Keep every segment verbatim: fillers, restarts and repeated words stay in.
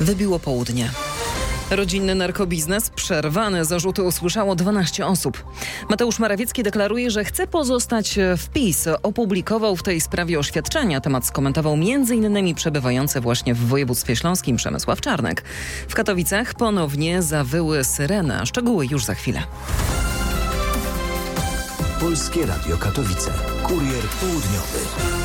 Wybiło południe. Rodzinny narkobiznes przerwany. Zarzuty usłyszało dwanaście osób. Mateusz Morawiecki deklaruje, że chce pozostać w PiS. Opublikował w tej sprawie oświadczenia. Temat skomentował między innymi przebywający właśnie w województwie śląskim Przemysław Czarnek. W Katowicach ponownie zawyły syreny. A szczegóły już za chwilę. Polskie Radio Katowice. Kurier południowy.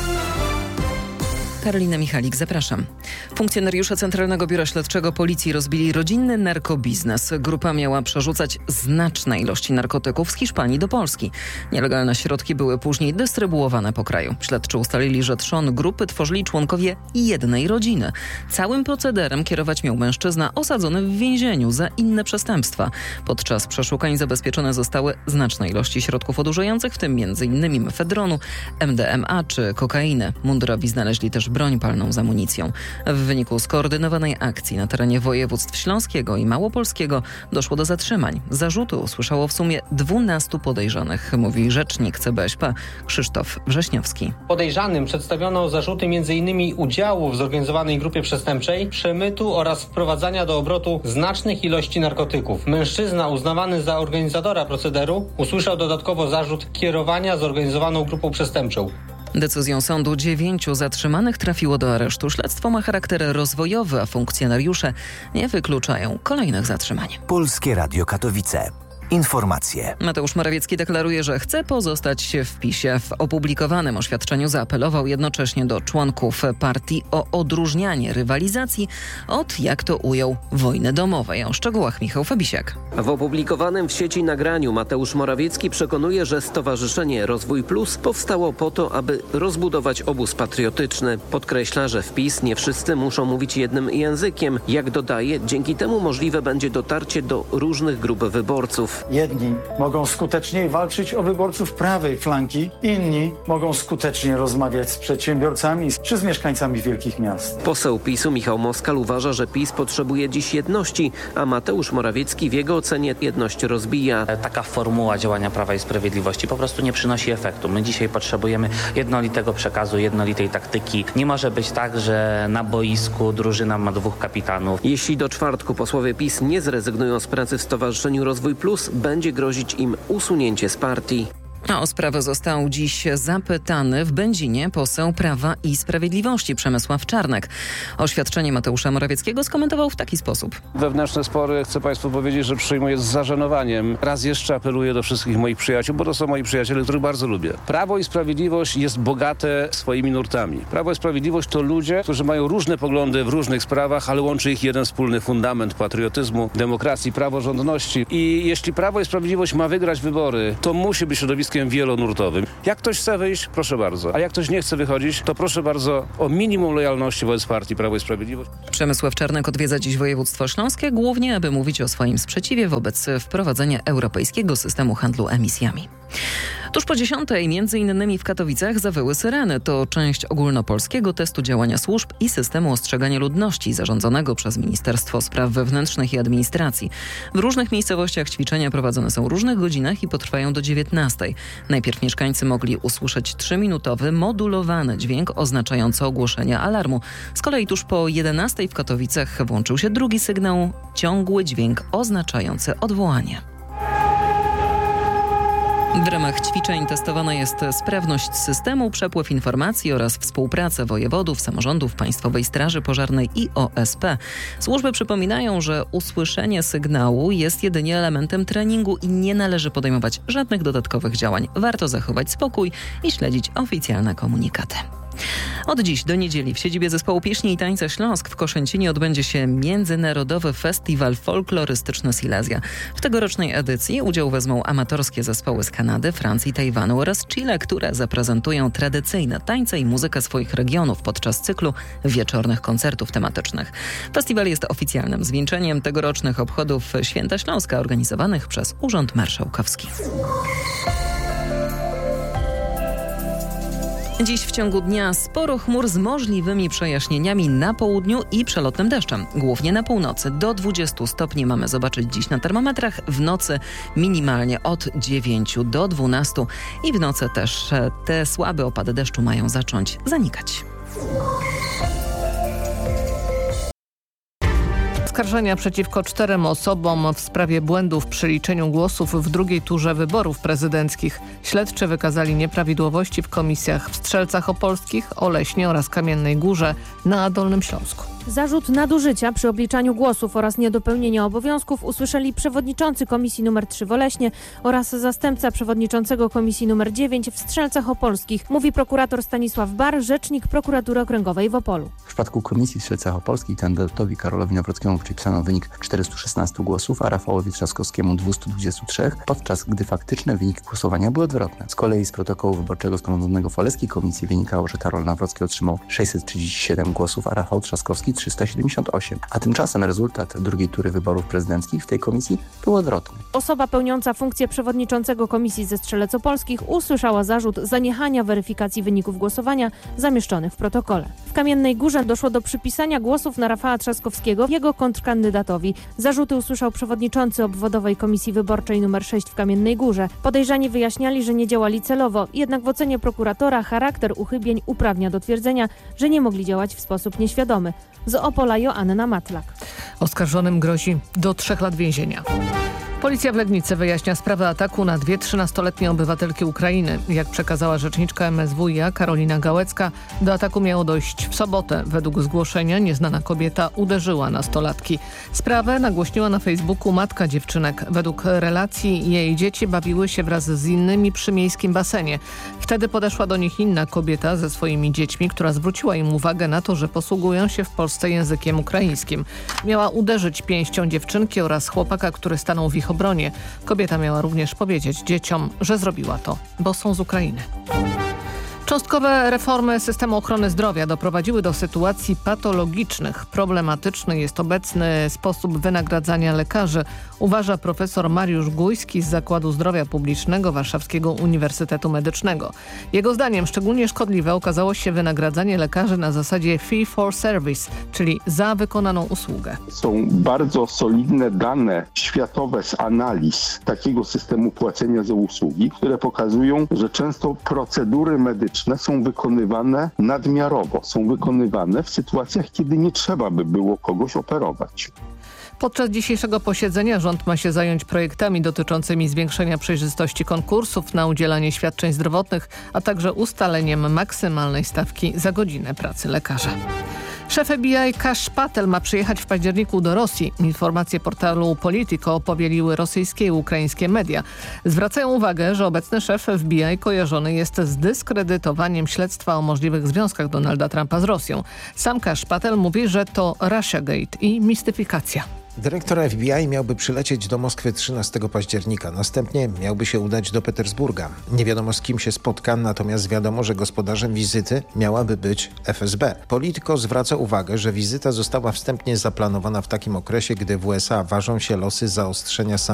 Karolina Michalik, zapraszam. Funkcjonariusze Centralnego Biura Śledczego Policji rozbili rodzinny narkobiznes. Grupa miała przerzucać znaczne ilości narkotyków z Hiszpanii do Polski. Nielegalne środki były później dystrybuowane po kraju. Śledczy ustalili, że trzon grupy tworzyli członkowie jednej rodziny. Całym procederem kierować miał mężczyzna osadzony w więzieniu za inne przestępstwa. Podczas przeszukań zabezpieczone zostały znaczne ilości środków odurzających, w tym m.in. mefedronu, em de em a czy kokainy. Mundurowi znaleźli też broń palną z amunicją. W wyniku skoordynowanej akcji na terenie województw śląskiego i małopolskiego doszło do zatrzymań. Zarzuty usłyszało w sumie dwunastu podejrzanych, mówi rzecznik ce be es pe Krzysztof Wrześniowski. Podejrzanym przedstawiono zarzuty m.in. udziału w zorganizowanej grupie przestępczej, przemytu oraz wprowadzania do obrotu znacznych ilości narkotyków. Mężczyzna uznawany za organizatora procederu usłyszał dodatkowo zarzut kierowania zorganizowaną grupą przestępczą. Decyzją sądu dziewięciu zatrzymanych trafiło do aresztu. Śledztwo ma charakter rozwojowy, a funkcjonariusze nie wykluczają kolejnych zatrzymań. Polskie Radio Katowice. Informacje. Mateusz Morawiecki deklaruje, że chce pozostać w PiSie. W opublikowanym oświadczeniu zaapelował jednocześnie do członków partii o odróżnianie rywalizacji od, jak to ujął, wojny domowej. O szczegółach Michał Fabisiak. W opublikowanym w sieci nagraniu Mateusz Morawiecki przekonuje, że Stowarzyszenie Rozwój Plus powstało po to, aby rozbudować obóz patriotyczny. Podkreśla, że w PiS nie wszyscy muszą mówić jednym językiem. Jak dodaje, dzięki temu możliwe będzie dotarcie do różnych grup wyborców. Jedni mogą skuteczniej walczyć o wyborców prawej flanki, inni mogą skutecznie rozmawiać z przedsiębiorcami czy z mieszkańcami wielkich miast. Poseł PiSu Michał Moskal uważa, że PiS potrzebuje dziś jedności, a Mateusz Morawiecki w jego ocenie jedność rozbija. Taka formuła działania Prawa i Sprawiedliwości po prostu nie przynosi efektu. My dzisiaj potrzebujemy jednolitego przekazu, jednolitej taktyki. Nie może być tak, że na boisku drużyna ma dwóch kapitanów. Jeśli do czwartku posłowie PiS nie zrezygnują z pracy w Stowarzyszeniu Rozwój Plus, będzie grozić im usunięcie z partii. A o sprawę został dziś zapytany w Będzinie poseł Prawa i Sprawiedliwości Przemysław Czarnek. Oświadczenie Mateusza Morawieckiego skomentował w taki sposób. Wewnętrzne spory chcę Państwu powiedzieć, że przyjmuję z zażenowaniem. Raz jeszcze apeluję do wszystkich moich przyjaciół, bo to są moi przyjaciele, których bardzo lubię. Prawo i Sprawiedliwość jest bogate swoimi nurtami. Prawo i Sprawiedliwość to ludzie, którzy mają różne poglądy w różnych sprawach, ale łączy ich jeden wspólny fundament patriotyzmu, demokracji, praworządności. I jeśli Prawo i Sprawiedliwość ma wygrać wybory, to musi być środowiskiem wielonurtowym. Jak ktoś chce wyjść, proszę bardzo. A jak ktoś nie chce wychodzić, to proszę bardzo o minimum lojalności wobec partii Prawo i Sprawiedliwość. Przemysław Czarnek odwiedza dziś województwo śląskie, głównie aby mówić o swoim sprzeciwie wobec wprowadzenia europejskiego systemu handlu emisjami. Tuż po dziesiątej, między innymi w Katowicach, zawyły syreny. To część ogólnopolskiego testu działania służb i systemu ostrzegania ludności zarządzonego przez Ministerstwo Spraw Wewnętrznych i Administracji. W różnych miejscowościach ćwiczenia prowadzone są w różnych godzinach i potrwają do dziewiętnastej. Najpierw mieszkańcy mogli usłyszeć trzyminutowy, modulowany dźwięk oznaczający ogłoszenie alarmu. Z kolei tuż po jedenastej w Katowicach włączył się drugi sygnał, ciągły dźwięk oznaczający odwołanie. W ramach ćwiczeń testowana jest sprawność systemu, przepływ informacji oraz współpraca wojewodów, samorządów, Państwowej Straży Pożarnej i o es pe. Służby przypominają, że usłyszenie sygnału jest jedynie elementem treningu i nie należy podejmować żadnych dodatkowych działań. Warto zachować spokój i śledzić oficjalne komunikaty. Od dziś do niedzieli w siedzibie Zespołu Pieśni i Tańca Śląsk w Koszęcinie odbędzie się Międzynarodowy Festiwal Folklorystyczny Silesia. W tegorocznej edycji udział wezmą amatorskie zespoły z Kanady, Francji, Tajwanu oraz Chile, które zaprezentują tradycyjne tańce i muzykę swoich regionów podczas cyklu wieczornych koncertów tematycznych. Festiwal jest oficjalnym zwieńczeniem tegorocznych obchodów Święta Śląska organizowanych przez Urząd Marszałkowski. Dziś w ciągu dnia sporo chmur z możliwymi przejaśnieniami na południu i przelotnym deszczem. Głównie na północy. Do dwudziestu stopni mamy zobaczyć dziś na termometrach. W nocy minimalnie od dziewięciu do dwunastu. I w nocy też te słabe opady deszczu mają zacząć zanikać. Oskarżenia przeciwko czterem osobom w sprawie błędów przy liczeniu głosów w drugiej turze wyborów prezydenckich. Śledczy wykazali nieprawidłowości w komisjach w Strzelcach Opolskich, Oleśnie oraz Kamiennej Górze na Dolnym Śląsku. Zarzut nadużycia przy obliczaniu głosów oraz niedopełnienia obowiązków usłyszeli przewodniczący Komisji nr trzy w Oleśnie oraz zastępca przewodniczącego Komisji nr dziewięć w Strzelcach Opolskich, mówi prokurator Stanisław Bar, rzecznik Prokuratury Okręgowej w Opolu. W przypadku Komisji w Strzelcach Opolskich kandydatowi Karolowi Nawrockiemu przypisano wynik czterysta szesnaście głosów, a Rafałowi Trzaskowskiemu dwieście dwadzieścia trzy, podczas gdy faktyczne wyniki głosowania były odwrotne. Z kolei z protokołu wyborczego sporządzonego w Oleskiej Komisji wynikało, że Karol Nawrocki otrzymał sześćset trzydzieści siedem głosów, a Rafał Trzaskowski trzysta siedemdziesiąt osiem, a tymczasem rezultat drugiej tury wyborów prezydenckich w tej komisji był odwrotny. Osoba pełniąca funkcję przewodniczącego Komisji ze Strzelec Opolskich usłyszała zarzut zaniechania weryfikacji wyników głosowania zamieszczonych w protokole. W Kamiennej Górze doszło do przypisania głosów na Rafała Trzaskowskiego jego kontrkandydatowi. Zarzuty usłyszał przewodniczący obwodowej Komisji Wyborczej nr sześć w Kamiennej Górze. Podejrzani wyjaśniali, że nie działali celowo, jednak w ocenie prokuratora charakter uchybień uprawnia do twierdzenia, że nie mogli działać w sposób nieświadomy. Z Opola Joanna Matlak. Oskarżonym grozi do trzech lat więzienia. Policja w Legnicy wyjaśnia sprawę ataku na dwie trzynastoletnie obywatelki Ukrainy. Jak przekazała rzeczniczka M S W i a Karolina Gałecka, do ataku miało dojść w sobotę. Według zgłoszenia nieznana kobieta uderzyła nastolatki. Sprawę nagłośniła na Facebooku matka dziewczynek. Według relacji jej dzieci bawiły się wraz z innymi przy miejskim basenie. Wtedy podeszła do nich inna kobieta ze swoimi dziećmi, która zwróciła im uwagę na to, że posługują się w Polsce językiem ukraińskim. Miała uderzyć pięścią dziewczynki oraz chłopaka, który stanął w ich obronie. Kobieta miała również powiedzieć dzieciom, że zrobiła to, bo są z Ukrainy. Cząstkowe reformy systemu ochrony zdrowia doprowadziły do sytuacji patologicznych. Problematyczny jest obecny sposób wynagradzania lekarzy, uważa profesor Mariusz Gujski z Zakładu Zdrowia Publicznego Warszawskiego Uniwersytetu Medycznego. Jego zdaniem szczególnie szkodliwe okazało się wynagradzanie lekarzy na zasadzie fee for service, czyli za wykonaną usługę. Są bardzo solidne dane światowe z analiz takiego systemu płacenia za usługi, które pokazują, że często procedury medyczne są wykonywane nadmiarowo, są wykonywane w sytuacjach, kiedy nie trzeba by było kogoś operować. Podczas dzisiejszego posiedzenia rząd ma się zająć projektami dotyczącymi zwiększenia przejrzystości konkursów na udzielanie świadczeń zdrowotnych, a także ustaleniem maksymalnej stawki za godzinę pracy lekarza. Szef F B I Kash Patel ma przyjechać w październiku do Rosji. Informacje portalu Politico powieliły rosyjskie i ukraińskie media. Zwracają uwagę, że obecny szef F B I kojarzony jest z dyskredytowaniem śledztwa o możliwych związkach Donalda Trumpa z Rosją. Sam Kash Patel mówi, że to Russiagate i mistyfikacja. Dyrektor F B I miałby przylecieć do Moskwy trzynastego października. Następnie miałby się udać do Petersburga. Nie wiadomo, z kim się spotka, natomiast wiadomo, że gospodarzem wizyty miałaby być F S B. Politico zwraca uwagę, że wizyta została wstępnie zaplanowana w takim okresie, gdy w U S A ważą się losy zaostrzenia sankcji